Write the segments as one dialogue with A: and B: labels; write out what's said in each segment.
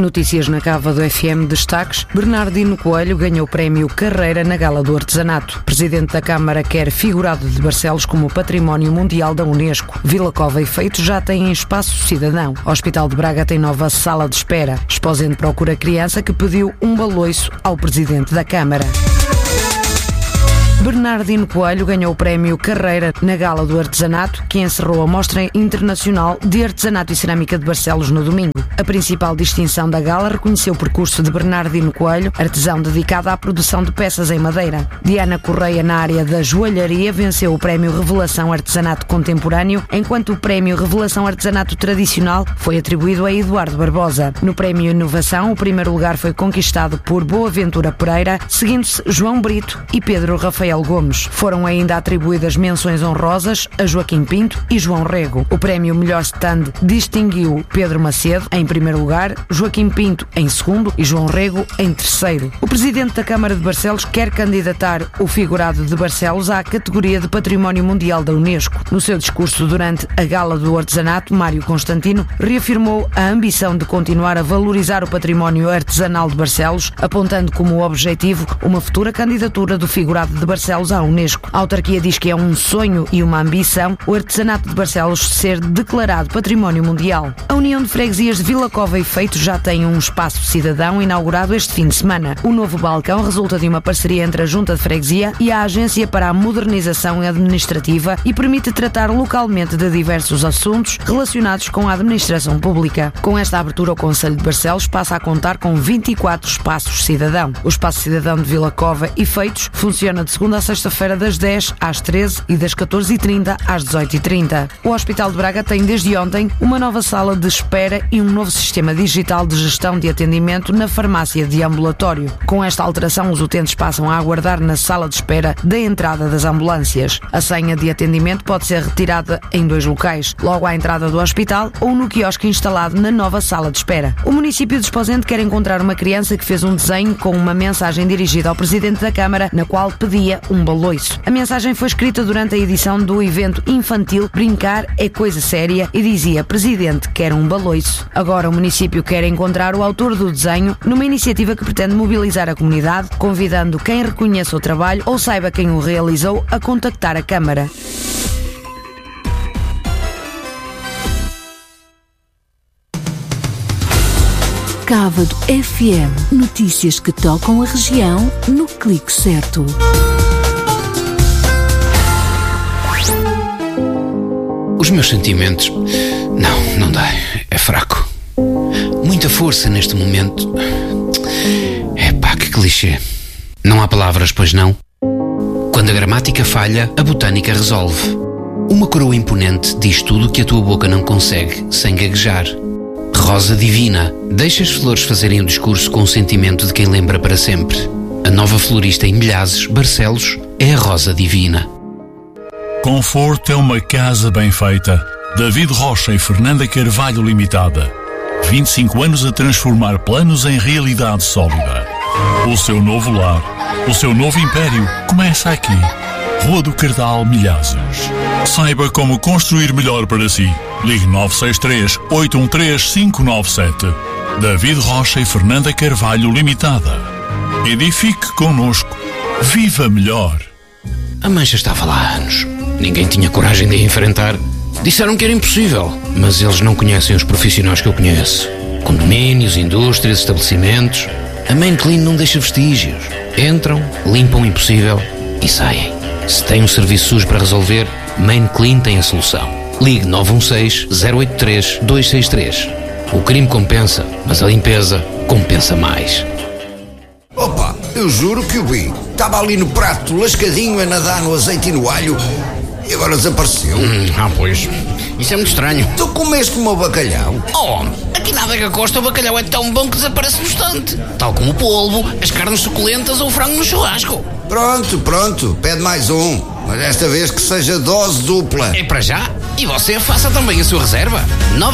A: Notícias na Cava do FM. Destaques: Bernardino Coelho ganhou o prémio Carreira na Gala do Artesanato. Presidente da Câmara quer figurado de Barcelos como Património Mundial da Unesco. Vila Cova e Feito já têm espaço cidadão. Hospital de Braga tem nova sala de espera. Esposende procura criança que pediu um baloiço ao Presidente da Câmara. Bernardino Coelho ganhou o prémio Carreira na Gala do Artesanato, que encerrou a Mostra Internacional de Artesanato e Cerâmica de Barcelos no domingo. A principal distinção da gala reconheceu o percurso de Bernardino Coelho, artesão dedicado à produção de peças em madeira. Diana Correia, na área da joalharia, venceu o prémio Revelação Artesanato Contemporâneo, enquanto o prémio Revelação Artesanato Tradicional foi atribuído a Eduardo Barbosa. No prémio Inovação, o primeiro lugar foi conquistado por Boaventura Pereira, seguindo-se João Brito e Pedro Rafael Gomes. Foram ainda atribuídas menções honrosas a Joaquim Pinto e João Rego. O prémio Melhor Stand distinguiu Pedro Macedo em primeiro lugar, Joaquim Pinto em segundo e João Rego em terceiro. O Presidente da Câmara de Barcelos quer candidatar o figurado de Barcelos à categoria de Património Mundial da Unesco. No seu discurso durante a Gala do Artesanato, Mário Constantino reafirmou a ambição de continuar a valorizar o património artesanal de Barcelos, apontando como objetivo uma futura candidatura do figurado de Barcelos à Unesco. A autarquia diz que é um sonho e uma ambição o artesanato de Barcelos ser declarado Património Mundial. A União de Freguesias de Vila Cova e Feito já tem um espaço cidadão inaugurado este fim de semana. O novo balcão resulta de uma parceria entre a Junta de Freguesia e a Agência para a Modernização Administrativa e permite tratar localmente de diversos assuntos relacionados com a administração pública. Com esta abertura, o Concelho de Barcelos passa a contar com 24 espaços cidadão. O Espaço Cidadão de Vila Cova e Feitos funciona de segunda a sexta-feira das 10 às 13 e das 14h30 às 18h30. O Hospital de Braga tem desde ontem uma nova sala de espera e um novo sistema digital de gestão de atendimento na farmácia de ambulatório. Com esta alteração, os utentes passam a aguardar na sala de espera da entrada das ambulâncias. A senha de atendimento pode ser retirada em 2 locais, logo à entrada do hospital ou no quiosque instalado na nova sala de espera. O município de Esposende quer encontrar uma criança que fez um desenho com uma mensagem dirigida ao Presidente da Câmara, na qual pedia um baloiço. A mensagem foi escrita durante a edição do evento infantil Brincar é Coisa Séria e dizia: Presidente, quer um baloiço. Agora o município quer encontrar o autor do desenho numa iniciativa que pretende mobilizar a comunidade, convidando quem reconheça o trabalho ou saiba quem o realizou a contactar a Câmara.
B: Cávado FM. Notícias que tocam a região no clique certo.
C: Os meus sentimentos... Não dá. É fraco. Muita força neste momento. Epá, que clichê. Não há palavras, pois não? Quando a gramática falha, a botânica resolve. Uma coroa imponente diz tudo o que a tua boca não consegue, sem gaguejar. Rosa divina. Deixa as flores fazerem o discurso com o sentimento de quem lembra para sempre. A nova florista em Milhazes, Barcelos, é a Rosa Divina.
D: Conforto é uma casa bem feita. David Rocha e Fernanda Carvalho Limitada. 25 anos a transformar planos em realidade sólida. O seu novo lar, o seu novo império começa aqui. Rua do Cardal, Milhazes. Saiba como construir melhor para si. Ligue 963-813-597. David Rocha e Fernanda Carvalho Limitada. Edifique connosco. Viva melhor.
C: A mancha estava lá há anos. Ninguém tinha coragem de a enfrentar. Disseram que era impossível, mas eles não conhecem os profissionais que eu conheço. Condomínios, indústrias, estabelecimentos. A Main Clean não deixa vestígios. Entram, limpam o impossível e saem. Se tem um serviço sujo para resolver, Main Clean tem a solução. Ligue 916-083-263. O crime compensa, mas a limpeza compensa mais.
E: Opa, eu juro que o vi. Estava ali no prato, lascadinho, a nadar no azeite e no alho, e agora desapareceu.
C: Pois. Isso é muito estranho.
E: Tu comeste o meu bacalhau?
C: Oh, aqui na Adega Costa o bacalhau é tão bom que desaparece no instante. Tal como o polvo, as carnes suculentas ou o frango no churrasco.
E: Pronto, pede mais um. Mas desta vez que seja dose dupla.
C: É para já? E você faça também a sua reserva.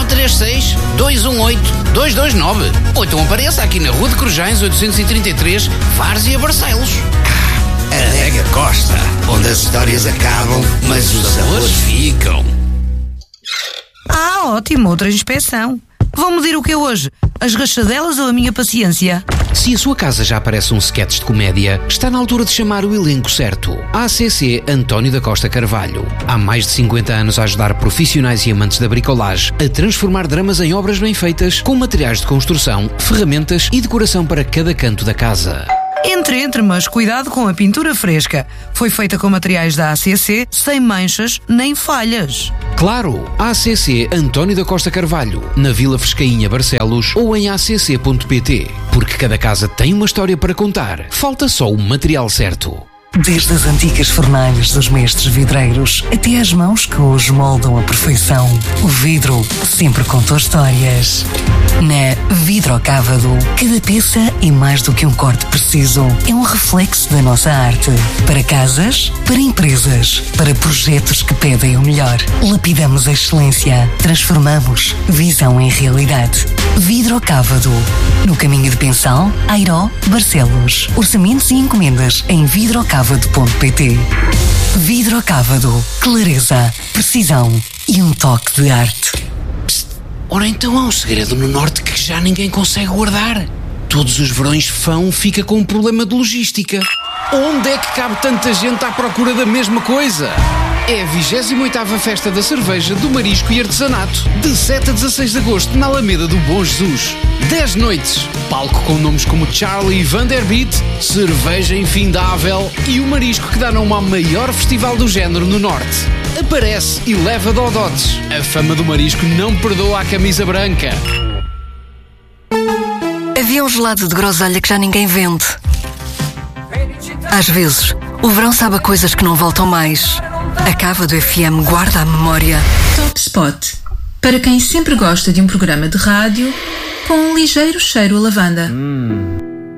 C: 936-218-229. Ou então apareça aqui na Rua de Corujães 833, Várzea, Barcelos.
E: Adega Costa, onde as histórias acabam, mas os sabores ficam.
A: Ótimo, outra inspeção. Vão medir o que hoje? As rachadelas ou a minha paciência?
C: Se a sua casa já parece um sketch de comédia, está na altura de chamar o elenco certo. ACC António da Costa Carvalho. Há mais de 50 anos a ajudar profissionais e amantes da bricolagem a transformar dramas em obras bem feitas, com materiais de construção, ferramentas e decoração para cada canto da casa.
A: Entre, mas cuidado com a pintura fresca. Foi feita com materiais da ACC, sem manchas nem falhas.
C: Claro, ACC António da Costa Carvalho, na Vila Frescainha, Barcelos, ou em acc.pt. Porque cada casa tem uma história para contar. Falta só o material certo.
F: Desde as antigas fornalhas dos mestres vidreiros até às mãos que hoje moldam a perfeição, o vidro sempre contou histórias. Na Vidrocávado, cada peça é mais do que um corte preciso. É um reflexo da nossa arte. Para casas, para empresas, para projetos que pedem o melhor. Lapidamos a excelência. Transformamos visão em realidade. Vidrocávado. No caminho de Pensal, Airó, Barcelos. Orçamentos e encomendas em vidrocávado.pt. Vidrocávado. Clareza, precisão e um toque de arte.
C: Ora então há um segredo no norte que já ninguém consegue guardar. Todos os verões Fão fica com um problema de logística. Onde é que cabe tanta gente à procura da mesma coisa? É a 28ª Festa da Cerveja, do Marisco e Artesanato, de 7 a 16 de agosto, na Alameda do Bom Jesus. 10 noites, palco com nomes como Charlie e Vanderbeat, cerveja infindável e o marisco que dá nome ao maior festival do género no Norte. Aparece e leva dodotes. A fama do marisco não perdoa a camisa branca.
F: Havia um gelado de groselha que já ninguém vende. Às vezes, o verão sabe a coisas que não voltam mais. A Cávado FM guarda a memória.
G: Top Spot. Para quem sempre gosta de um programa de rádio com um ligeiro cheiro a lavanda.